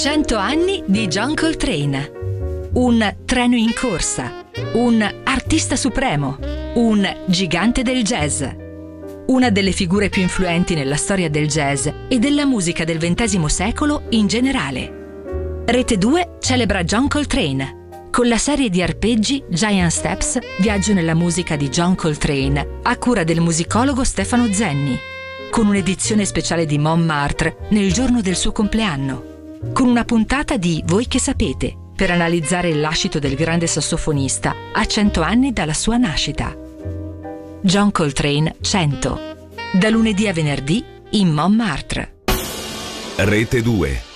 100 anni di John Coltrane. Un treno in corsa. Un artista supremo. Un gigante del jazz. Una delle figure più influenti nella storia del jazz e della musica del XX secolo in generale. Rete 2 celebra John Coltrane. Con la serie di arpeggi Giant Steps, viaggio nella musica di John Coltrane, a cura del musicologo Stefano Zenni. Con un'edizione speciale di Montmartre nel giorno del suo compleanno. Con una puntata di Voi che sapete, per analizzare il lascito del grande sassofonista a 100 anni dalla sua nascita. John Coltrane 100, da lunedì a venerdì in Montmartre. Rete 2.